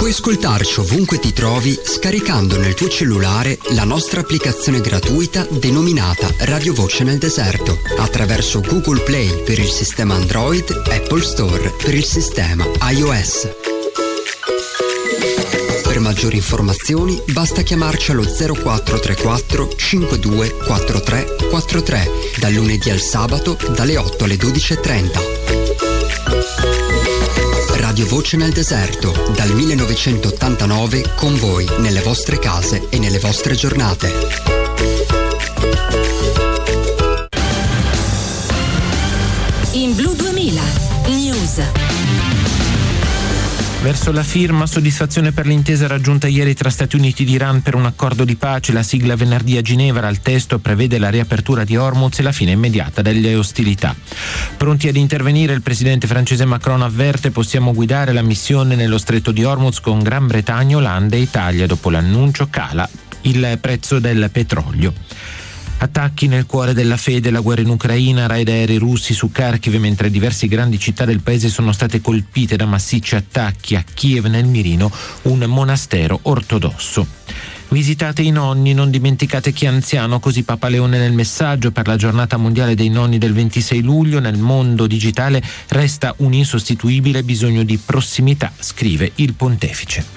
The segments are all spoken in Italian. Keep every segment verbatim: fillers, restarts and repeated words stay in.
Puoi ascoltarci ovunque ti trovi scaricando nel tuo cellulare la nostra applicazione gratuita denominata Radio Voce nel Deserto attraverso Google Play per il sistema Android, Apple Store per il sistema iOS. Per maggiori informazioni basta chiamarci allo zero quattro tre quattro cinque due quattro tre quattro tre dal lunedì al sabato dalle otto alle dodici e trenta. Radio Voce nel Deserto, dal millenovecentottantanove con voi nelle vostre case e nelle vostre giornate. In Blu duemila News. Verso la firma, soddisfazione per l'intesa raggiunta ieri tra Stati Uniti ed Iran per un accordo di pace. La sigla venerdì a Ginevra. Il testo prevede la riapertura di Hormuz e la fine immediata delle ostilità. Pronti ad intervenire, il presidente francese Macron avverte: possiamo guidare la missione nello stretto di Hormuz con Gran Bretagna, Olanda e Italia. Dopo l'annuncio cala il prezzo del petrolio. Attacchi nel cuore della fede, la guerra in Ucraina, raid aerei russi su Kharkiv, mentre diverse grandi città del paese sono state colpite da massicci attacchi. A Kiev, nel mirino, un monastero ortodosso. Visitate i nonni, non dimenticate chi è anziano, così Papa Leone nel messaggio per la giornata mondiale dei nonni del ventisei luglio. Nel mondo digitale resta un insostituibile bisogno di prossimità, scrive il pontefice.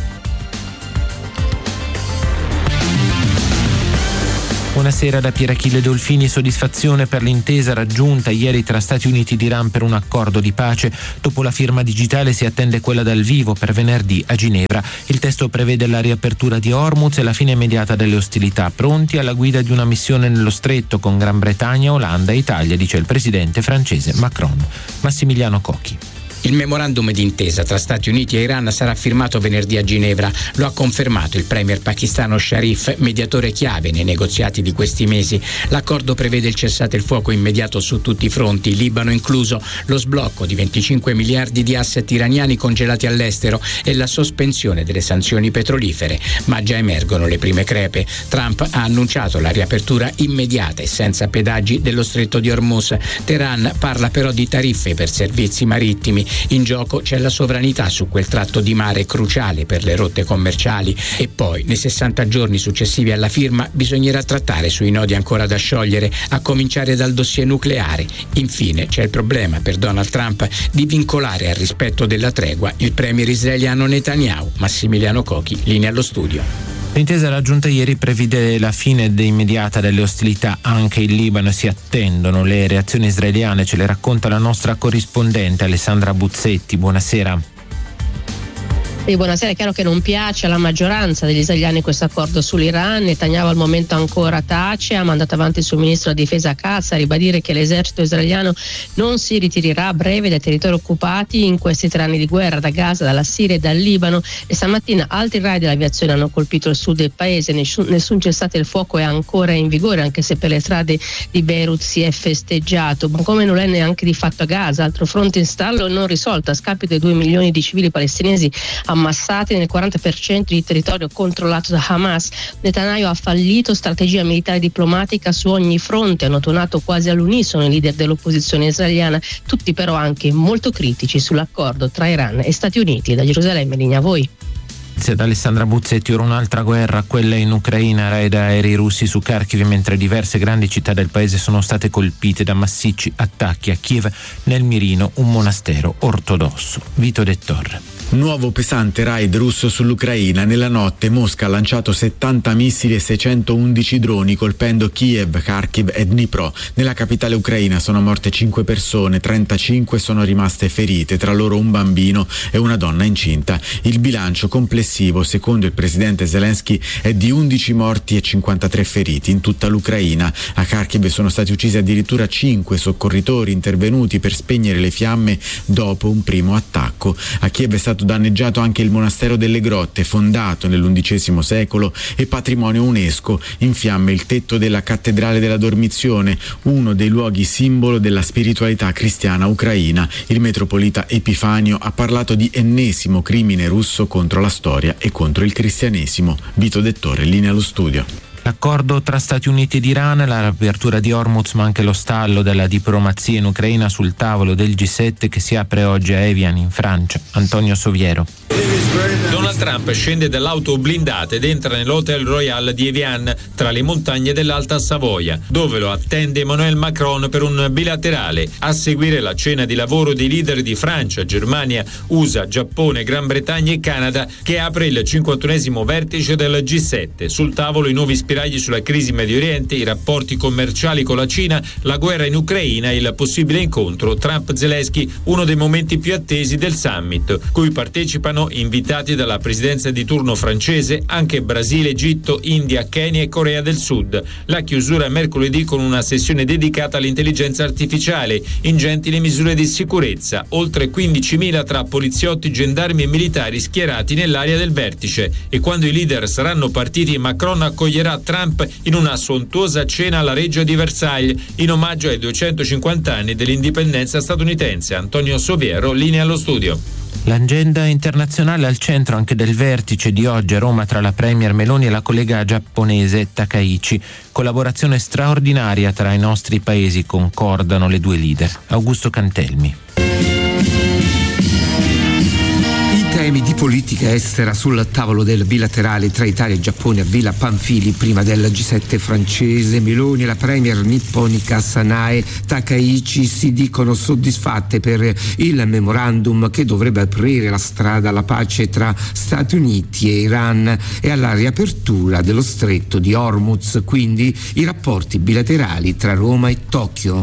Buonasera da Pier Achille Dolfini. Soddisfazione per l'intesa raggiunta ieri tra Stati Uniti ed Iran per un accordo di pace. Dopo la firma digitale si attende quella dal vivo per venerdì a Ginevra. Il testo prevede la riapertura di Hormuz e la fine immediata delle ostilità. Pronti alla guida di una missione nello stretto con Gran Bretagna, Olanda e Italia, dice il presidente francese Macron. Massimiliano Cocchi. Il memorandum d'intesa tra Stati Uniti e Iran sarà firmato venerdì a Ginevra. Lo ha confermato il premier pakistano Sharif, mediatore chiave nei negoziati di questi mesi. L'accordo prevede il cessate il fuoco immediato su tutti i fronti, Libano incluso, lo sblocco di venticinque miliardi di asset iraniani congelati all'estero e la sospensione delle sanzioni petrolifere. Ma già emergono le prime crepe. Trump ha annunciato la riapertura immediata e senza pedaggi dello stretto di Hormuz. Teheran parla però di tariffe per servizi marittimi. In gioco c'è la sovranità su quel tratto di mare cruciale per le rotte commerciali. E poi, nei sessanta giorni successivi alla firma, bisognerà trattare sui nodi ancora da sciogliere, a cominciare dal dossier nucleare. Infine c'è il problema per Donald Trump di vincolare al rispetto della tregua il premier israeliano Netanyahu. Massimiliano Cocchi, linea allo studio. L'intesa raggiunta ieri prevede la fine immediata delle ostilità anche in Libano e si attendono le reazioni israeliane. Ce le racconta la nostra corrispondente Alessandra Buzzetti. Buonasera. E buonasera. È chiaro che non piace alla maggioranza degli israeliani questo accordo sull'Iran. Netanyahu al momento ancora tace, ha mandato avanti il suo ministro della difesa Katz a ribadire che l'esercito israeliano non si ritirerà a breve dai territori occupati in questi tre anni di guerra, da Gaza, dalla Siria e dal Libano. E stamattina altri raid dell'aviazione hanno colpito il sud del paese. Nessun, nessun cessate il fuoco è ancora in vigore, anche se per le strade di Beirut si è festeggiato, ma come non è neanche di fatto a Gaza, altro fronte in stallo e non risolto a scapito dei due milioni di civili palestinesi ammassati nel quaranta per cento di territorio controllato da Hamas. Netanyahu ha fallito strategia militare e diplomatica su ogni fronte, hanno tuonato quasi all'unisono i leader dell'opposizione israeliana, tutti però anche molto critici sull'accordo tra Iran e Stati Uniti. Da Gerusalemme, linea a voi. Grazie ad Alessandra Buzzetti. Ora un'altra guerra, quella in Ucraina, raid aerei russi su Kharkiv, mentre diverse grandi città del paese sono state colpite da massicci attacchi. A Kiev, nel mirino, un monastero ortodosso. Vito De Torre. Nuovo pesante raid russo sull'Ucraina. Nella notte Mosca ha lanciato settanta missili e seicentoundici droni colpendo Kiev, Kharkiv e Dnipro. Nella capitale ucraina sono morte cinque persone, trentacinque sono rimaste ferite, tra loro un bambino e una donna incinta. Il bilancio complessivo, secondo il presidente Zelensky, è di undici morti e cinquantatré feriti in tutta l'Ucraina. A Kharkiv sono stati uccisi addirittura cinque soccorritori intervenuti per spegnere le fiamme dopo un primo attacco. A Kiev è stato danneggiato anche il monastero delle grotte, fondato nell'undicesimo secolo e patrimonio UNESCO. In fiamme il tetto della cattedrale della Dormizione, uno dei luoghi simbolo della spiritualità cristiana ucraina. Il metropolita Epifanio ha parlato di ennesimo crimine russo contro la storia e contro il cristianesimo. Vito De Torre, linea allo studio. L'accordo tra Stati Uniti ed Iran, la riapertura di Hormuz, ma anche lo stallo della diplomazia in Ucraina sul tavolo del G sette che si apre oggi a Evian in Francia. Antonio Soviero. Donald Trump scende dall'auto blindata ed entra nell'Hotel Royal di Evian, tra le montagne dell'Alta Savoia, dove lo attende Emmanuel Macron per un bilaterale. A seguire la cena di lavoro dei leader di Francia, Germania, U S A, Giappone, Gran Bretagna e Canada, che apre il cinquantunesimo vertice del G sette. Sul tavolo i nuovi spiragli sulla crisi Medio Oriente, i rapporti commerciali con la Cina, la guerra in Ucraina e il possibile incontro Trump-Zelensky, uno dei momenti più attesi del summit, cui partecipano invitati dalla presidenza di turno francese anche Brasile, Egitto, India, Kenya e Corea del Sud. La chiusura mercoledì con una sessione dedicata all'intelligenza artificiale, ingenti le misure di sicurezza, oltre quindicimila tra poliziotti, gendarmi e militari schierati nell'area del vertice, e quando i leader saranno partiti Macron accoglierà Trump in una sontuosa cena alla Reggia di Versailles in omaggio ai duecentocinquanta anni dell'indipendenza statunitense. Antonio Soviero, linea allo studio. L'agenda internazionale al centro anche del vertice di oggi a Roma tra la premier Meloni e la collega giapponese Takaichi. Collaborazione straordinaria tra i nostri paesi, concordano le due leader. Augusto Cantelmi. Temi di politica estera sul tavolo del bilaterale tra Italia e Giappone a Villa Pamphili prima del G sette francese. Meloni e la premier nipponica Sanae Takaichi si dicono soddisfatte per il memorandum che dovrebbe aprire la strada alla pace tra Stati Uniti e Iran e alla riapertura dello stretto di Hormuz, quindi i rapporti bilaterali tra Roma e Tokyo,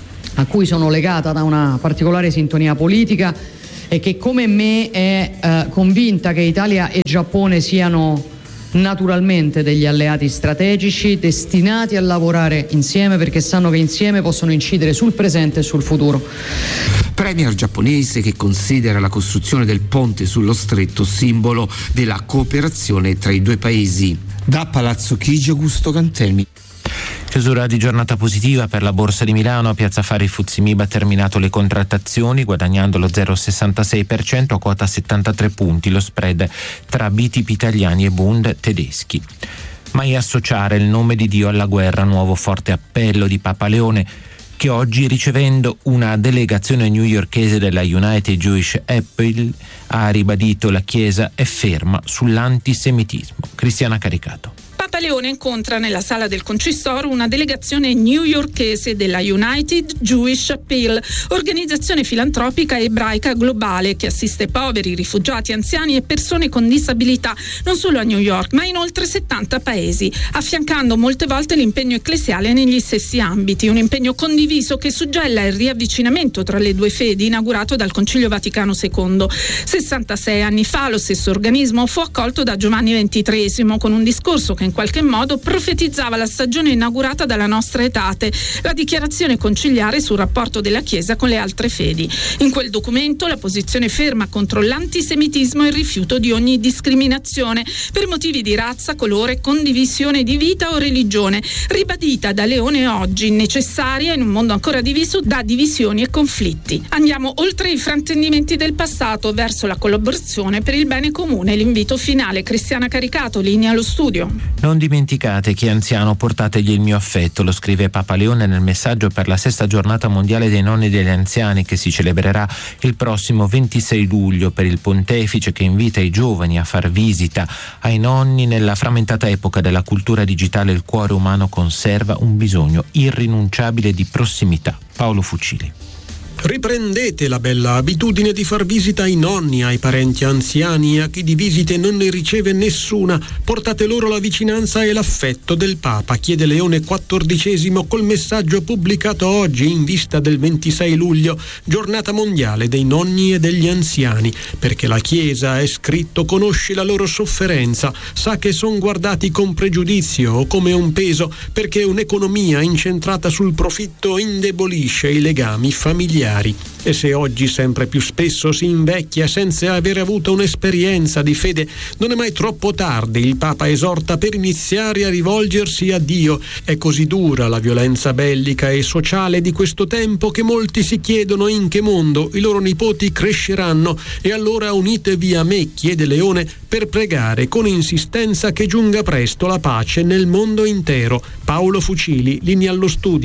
a cui sono legata da una particolare sintonia politica e che come me è eh, convinta che Italia e Giappone siano naturalmente degli alleati strategici destinati a lavorare insieme, perché sanno che insieme possono incidere sul presente e sul futuro. Premier giapponese che considera la costruzione del ponte sullo stretto simbolo della cooperazione tra i due paesi. Da Palazzo Chigi, Augusto Cantelmi. Chiusura di giornata positiva per la Borsa di Milano. A Piazza Affari Fuzzi Mib ha terminato le contrattazioni guadagnando lo zero virgola sessantasei per cento a quota settantatré punti, lo spread tra B T P italiani e Bund tedeschi. Mai associare il nome di Dio alla guerra, nuovo forte appello di Papa Leone, che oggi, ricevendo una delegazione newyorkese della United Jewish Appeal, ha ribadito la Chiesa è ferma sull'antisemitismo. Cristiana Caricato. Papa Leone incontra nella sala del Concistoro una delegazione newyorkese della United Jewish Appeal, organizzazione filantropica ebraica globale che assiste poveri, rifugiati, anziani e persone con disabilità non solo a New York ma in oltre settanta paesi, affiancando molte volte l'impegno ecclesiale negli stessi ambiti, un impegno condiviso che suggella il riavvicinamento tra le due fedi inaugurato dal Concilio Vaticano secondo. sessantasei anni fa lo stesso organismo fu accolto da Giovanni ventitreesimo con un discorso che in qualche modo profetizzava la stagione inaugurata dalla nostra etate, la dichiarazione conciliare sul rapporto della Chiesa con le altre fedi. In quel documento la posizione ferma contro l'antisemitismo e il rifiuto di ogni discriminazione per motivi di razza, colore, condivisione di vita o religione, ribadita da Leone oggi, necessaria in un mondo ancora diviso da divisioni e conflitti. Andiamo oltre i fraintendimenti del passato verso la collaborazione per il bene comune. L'invito finale. Cristiana Caricato, linea allo studio. Non dimenticate che anziano, portategli il mio affetto, lo scrive Papa Leone nel messaggio per la sesta giornata mondiale dei nonni e degli anziani che si celebrerà il prossimo ventisei luglio per il pontefice che invita i giovani a far visita ai nonni. Nella frammentata epoca della cultura digitale il cuore umano conserva un bisogno irrinunciabile di prossimità. Paolo Fucili. Riprendete la bella abitudine di far visita ai nonni, ai parenti anziani e a chi di visite non ne riceve nessuna. Portate loro la vicinanza e l'affetto del Papa, chiede Leone quattordicesimo col messaggio pubblicato oggi in vista del ventisei luglio, giornata mondiale dei nonni e degli anziani, perché la Chiesa, è scritto, conosce la loro sofferenza, sa che son guardati con pregiudizio o come un peso, perché un'economia incentrata sul profitto indebolisce i legami familiari. E se oggi sempre più spesso si invecchia senza aver avuto un'esperienza di fede, non è mai troppo tardi, il Papa esorta, per iniziare a rivolgersi a Dio. È così dura la violenza bellica e sociale di questo tempo che molti si chiedono in che mondo i loro nipoti cresceranno, e allora unitevi a me, chiede Leone, per pregare con insistenza che giunga presto la pace nel mondo intero. Paolo Fucili, linea allo studio.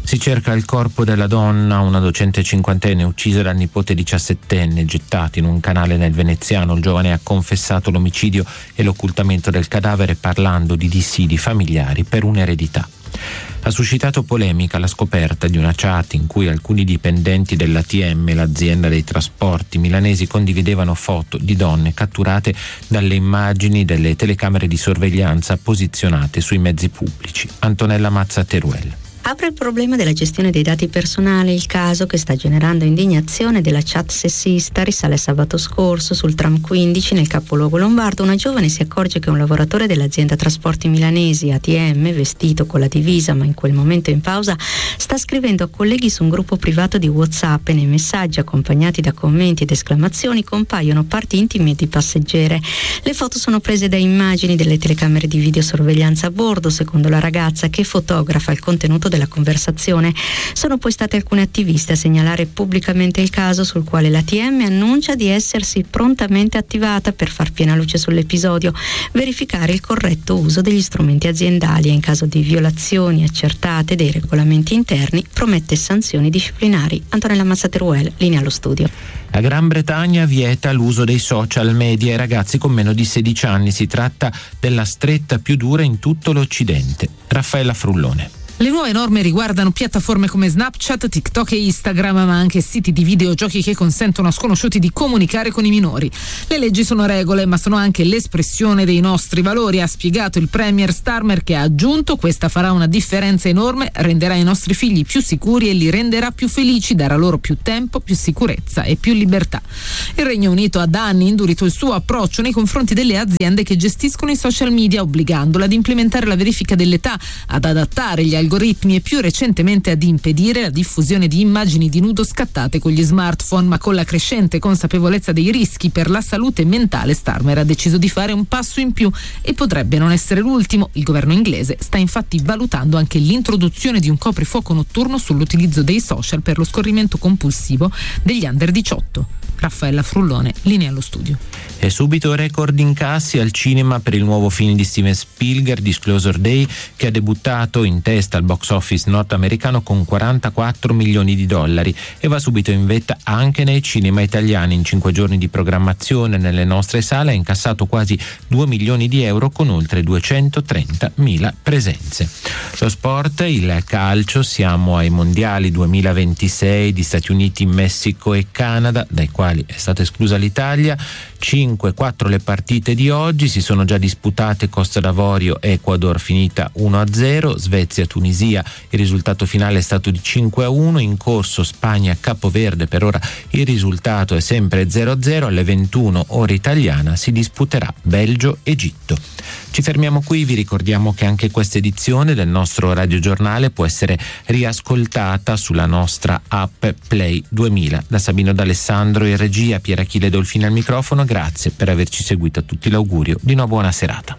Si cerca il corpo della donna, una docente cinquantenne uccisa dal nipote diciassettenne, gettato in un canale nel Veneziano. Il giovane ha confessato l'omicidio e l'occultamento del cadavere parlando di dissidi familiari per un'eredità. Ha suscitato polemica la scoperta di una chat in cui alcuni dipendenti dell'A T M, l'azienda dei trasporti milanesi, condividevano foto di donne catturate dalle immagini delle telecamere di sorveglianza posizionate sui mezzi pubblici. Antonella Mazza Teruel. Apre il problema della gestione dei dati personali. Il caso, che sta generando indignazione, della chat sessista risale sabato scorso. Sul tram quindici nel capoluogo lombardo una giovane si accorge che un lavoratore dell'azienda trasporti milanesi A T M, vestito con la divisa ma in quel momento in pausa, sta scrivendo a colleghi su un gruppo privato di WhatsApp, e nei messaggi, accompagnati da commenti ed esclamazioni, compaiono parti intime di passeggere. Le foto sono prese da immagini delle telecamere di videosorveglianza a bordo, secondo la ragazza, che fotografa il contenuto della conversazione. Sono poi state alcune attiviste a segnalare pubblicamente il caso, sul quale l'A T M annuncia di essersi prontamente attivata per far piena luce sull'episodio, verificare il corretto uso degli strumenti aziendali e, in caso di violazioni accertate dei regolamenti interni, promette sanzioni disciplinari. Antonella Mazzateruel, linea allo studio. La Gran Bretagna vieta l'uso dei social media ai ragazzi con meno di sedici anni. Si tratta della stretta più dura in tutto l'Occidente. Raffaella Frullone. Le nuove norme riguardano piattaforme come Snapchat, TikTok e Instagram, ma anche siti di videogiochi che consentono a sconosciuti di comunicare con i minori. Le leggi sono regole, ma sono anche l'espressione dei nostri valori, ha spiegato il premier Starmer, che ha aggiunto: questa farà una differenza enorme, renderà i nostri figli più sicuri e li renderà più felici, darà loro più tempo, più sicurezza e più libertà. Il Regno Unito ha da anni indurito il suo approccio nei confronti delle aziende che gestiscono i social media, obbligandola ad implementare la verifica dell'età, ad adattare gli algoritmi algoritmi e più recentemente ad impedire la diffusione di immagini di nudo scattate con gli smartphone. Ma con la crescente consapevolezza dei rischi per la salute mentale, Starmer ha deciso di fare un passo in più e potrebbe non essere l'ultimo. Il governo inglese sta infatti valutando anche l'introduzione di un coprifuoco notturno sull'utilizzo dei social per lo scorrimento compulsivo degli under diciotto. Raffaella Frullone, linea allo studio. E subito record incassi al cinema per il nuovo film di Steven Spielberg, Disclosure Day, che ha debuttato in testa al box office nordamericano con quarantaquattro milioni di dollari e va subito in vetta anche nei cinema italiani. In cinque giorni di programmazione nelle nostre sale ha incassato quasi due milioni di euro con oltre duecentotrentamila presenze. Lo sport, il calcio, siamo ai mondiali duemilaventisei di Stati Uniti, Messico e Canada, dai quali è stata esclusa l'Italia. cinque quattro le partite di oggi, si sono già disputate Costa d'Avorio e Ecuador, finita uno a zero, Svezia Tunisia, il risultato finale è stato di cinque a uno, in corso Spagna Capoverde, per ora il risultato è sempre zero a zero, alle ventuno ora italiana si disputerà Belgio Egitto. Ci fermiamo qui, vi ricordiamo che anche questa edizione del nostro radiogiornale può essere riascoltata sulla nostra app Play duemila. Da Sabino D'Alessandro in regia, Pier Achille Dolfini al microfono, grazie per averci seguito, a tutti l'augurio di una buona serata.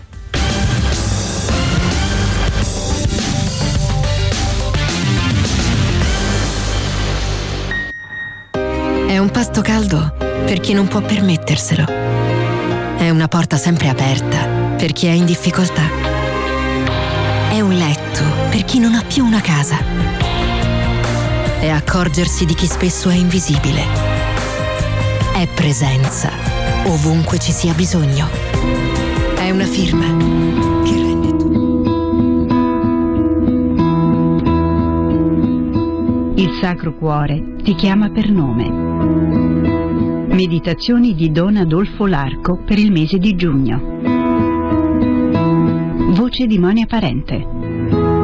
È un pasto caldo per chi non può permetterselo. È una porta sempre aperta per chi è in difficoltà. È un letto per chi non ha più una casa. È accorgersi di chi spesso è invisibile. È presenza ovunque ci sia bisogno. È una firma che rende tutto. Il Sacro Cuore ti chiama per nome. Meditazioni di Don Adolfo Larco per il mese di giugno. Voce di Monia Parente.